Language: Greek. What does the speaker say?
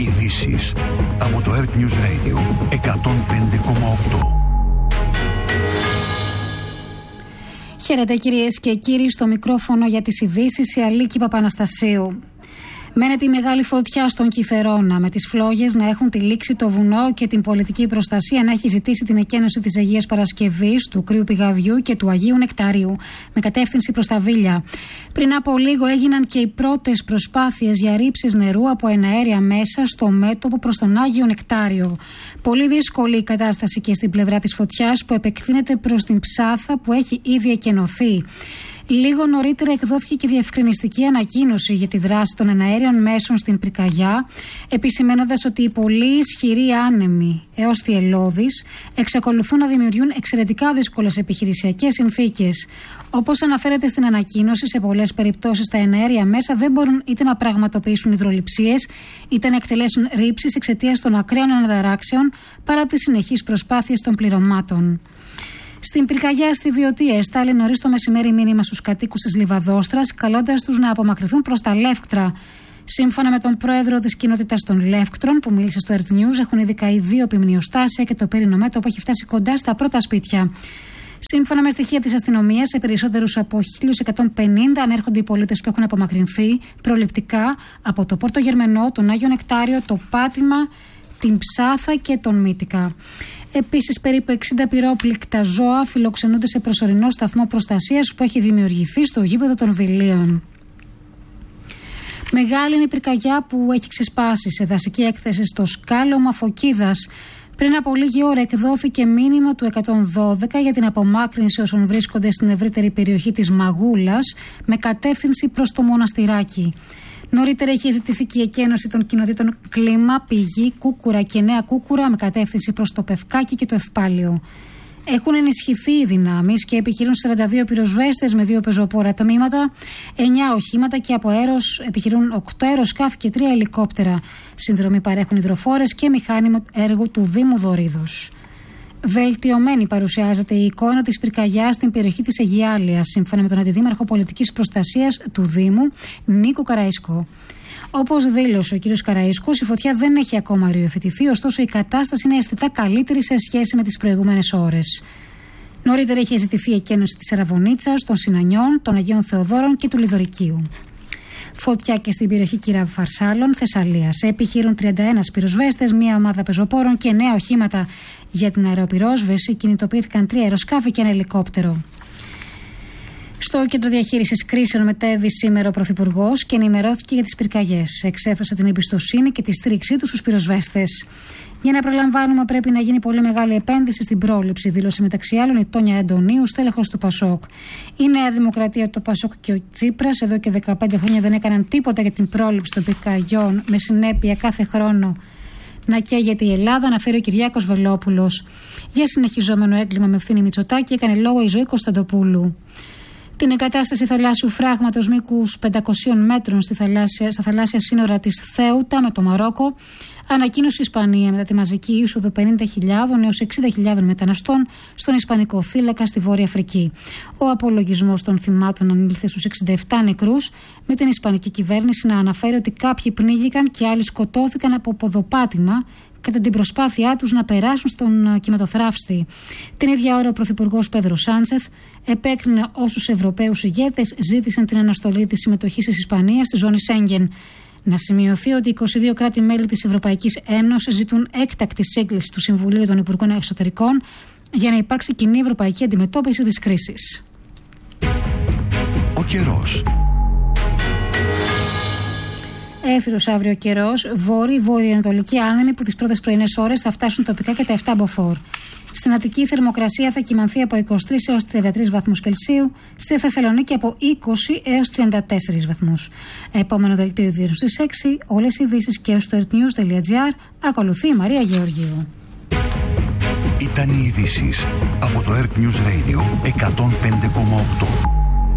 Ειδήσεις από το Earth News Radio 105,8. Χαίρετε κυρίες και κύριοι, στο μικρόφωνο για τις ειδήσεις η Αλίκη Παπαναστασίου. Μένεται η μεγάλη φωτιά στον Κιθερώνα, με τις φλόγες να έχουν τυλίξει το βουνό και την πολιτική προστασία να έχει ζητήσει την εκένωση της Αγίας Παρασκευής, του Κρύου Πηγαδιού και του Αγίου Νεκταρίου, με κατεύθυνση προς τα Βίλια. Πριν από λίγο έγιναν και οι πρώτες προσπάθειες για ρήψεις νερού από εναέρια μέσα στο μέτωπο προς τον Άγιο Νεκτάριο. Πολύ δύσκολη η κατάσταση και στην πλευρά της φωτιάς που επεκτείνεται προς την Ψάθα που έχει ήδη εκενωθεί. Λίγο νωρίτερα εκδόθηκε και διευκρινιστική ανακοίνωση για τη δράση των εναέριων μέσων στην Πυρκαγιά, επισημαίνοντας ότι οι πολύ ισχυροί άνεμοι έως Θιελώδης εξακολουθούν να δημιουργούν εξαιρετικά δύσκολες επιχειρησιακές συνθήκες. Όπως αναφέρεται στην ανακοίνωση, σε πολλές περιπτώσεις τα εναέρια μέσα δεν μπορούν είτε να πραγματοποιήσουν υδρολειψίες είτε να εκτελέσουν ρήψεις εξαιτίας των ακραίων αναταράξεων παρά τις συνεχείς προσπάθειες των πληρωμάτων. Στην Πυρκαγιά στη Βιωτία εστάλει νωρίς το μεσημέρι μήνυμα στους κατοίκους της Λιβαδόστρας, καλώντας τους να απομακρυνθούν προς τα Λεύκτρα. Σύμφωνα με τον πρόεδρο της κοινότητας των Λεύκτρων, που μίλησε στο Earth News, έχουν ήδη καεί 2 επιμνιοστάσια και το πύρινο μέτωπο έχει φτάσει κοντά στα πρώτα σπίτια. Σύμφωνα με στοιχεία της αστυνομίας, σε περισσότερους από 1.150 ανέρχονται οι πολίτες που έχουν απομακρυνθεί προληπτικά από το Πόρτο Γερμενό, τον Άγιο Νεκτάριο, το Πάτημα, την Ψάθα και τον Μύτικα. Επίσης, περίπου 60 πυρόπληκτα ζώα φιλοξενούνται σε προσωρινό σταθμό προστασίας που έχει δημιουργηθεί στο γήπεδο των Βιλίων. Μεγάλη είναι η πυρκαγιά που έχει ξεσπάσει σε δασική έκθεση στο σκάλωμα Φωκίδας. Πριν από λίγη ώρα εκδόθηκε μήνυμα του 112 για την απομάκρυνση όσων βρίσκονται στην ευρύτερη περιοχή της Μαγούλας με κατεύθυνση προς το Μοναστηράκι. Νωρίτερα είχε ζητηθεί και η εκένωση των κοινοτήτων Κλίμα, Πηγή, Κούκουρα και Νέα Κούκουρα με κατεύθυνση προς το Πευκάκι και το Ευπάλιο. Έχουν ενισχυθεί οι δυνάμεις και επιχειρούν 42 πυροσβέστες με 2 πεζοπόρα τμήματα, 9 οχήματα και από αέρος επιχειρούν 8 αεροσκάφη και 3 ελικόπτερα. Συνδρομή παρέχουν υδροφόρες και μηχάνημα έργου του Δήμου Δωρίδος. Βελτιωμένη παρουσιάζεται η εικόνα της πυρκαγιάς στην περιοχή της Αιγιάλειας, σύμφωνα με τον Αντιδήμαρχο Πολιτικής Προστασίας του Δήμου, Νίκο Καραΐσκο. Όπως δήλωσε ο κ. Καραΐσκος, η φωτιά δεν έχει ακόμα οριοθετηθεί, ωστόσο η κατάσταση είναι αισθητά καλύτερη σε σχέση με τις προηγούμενες ώρες. Νωρίτερα είχε ζητηθεί η εκένωση της Αραβωνίτσας, των Συνανιών, των Αγίων Θεοδόρων και του Λιδωρικίου. Φωτιά και στην περιοχή Κυρα-Φαρσάλων, Θεσσαλίας. Επιχειρούν 31 πυροσβέστες, 1 ομάδα πεζοπόρων και 9 οχήματα για την αεροπυρόσβεση. Κινητοποιήθηκαν 3 αεροσκάφη και 1 ελικόπτερο. Στο κέντρο διαχείρισης κρίσεων μετέβη σήμερα ο Πρωθυπουργός και ενημερώθηκε για τις πυρκαγιές. Εξέφρασε την εμπιστοσύνη και τη στήριξή του στους πυροσβέστες. Για να προλαμβάνουμε, πρέπει να γίνει πολύ μεγάλη επένδυση στην πρόληψη, δήλωσε μεταξύ άλλων η Τόνια Αντωνίου, στέλεχος του Πασόκ. Η Νέα Δημοκρατία, το Πασόκ και ο Τσίπρας εδώ και 15 χρόνια δεν έκαναν τίποτα για την πρόληψη των πυρκαγιών, με συνέπεια κάθε χρόνο να καίγεται η Ελλάδα, αναφέρει ο Κυριάκος Βελόπουλος. Για συνεχιζόμενο έγκλημα με ευθύνη Μητσοτάκη έκανε λόγο η Ζωή Κωνσταντοπούλου. Την εγκατάσταση θαλάσσιου φράγματος μήκους 500 μέτρων στα θαλάσσια σύνορα της Θέουτα με το Μαρόκο ανακοίνωσε η Ισπανία μετά τη μαζική είσοδο 50.000 έως 60.000 μεταναστών στον Ισπανικό θύλακα στη Βόρεια Αφρική. Ο απολογισμός των θυμάτων ανήλθε στους 67 νεκρούς, με την Ισπανική κυβέρνηση να αναφέρει ότι κάποιοι πνίγηκαν και άλλοι σκοτώθηκαν από ποδοπάτημα κατά την προσπάθειά τους να περάσουν στον κυματοθράφστη. Την ίδια ώρα ο Πρωθυπουργός Πέδρο Σάντσεθ επέκρινε όσους Ευρωπαίους ηγέτες ζήτησαν την αναστολή της συμμετοχής της Ισπανίας στη ζώνη Σέγγεν. Να σημειωθεί ότι 22 κράτη-μέλη της Ευρωπαϊκής Ένωσης ζητούν έκτακτη σύγκληση του Συμβουλίου των Υπουργών Εξωτερικών για να υπάρξει κοινή ευρωπαϊκή αντιμετώπιση της κρίσης. Ο καιρός. Έθριος αύριο καιρός, βόρειο-βορειοανατολική άνεμη που τις πρώτες πρωινές ώρες θα φτάσουν τοπικά και τα 7 μποφόρ. Στην Αττική η θερμοκρασία θα κυμανθεί από 23 έως 33 βαθμούς Κελσίου, στη Θεσσαλονίκη από 20 έως 34 βαθμούς. Επόμενο δελτίο ειδήσεων στις 6, όλες οι ειδήσεις και στο earthnews.gr. Ακολουθεί η Μαρία Γεωργίου. Ήταν οι ειδήσεις από το Earth News Radio 105,8.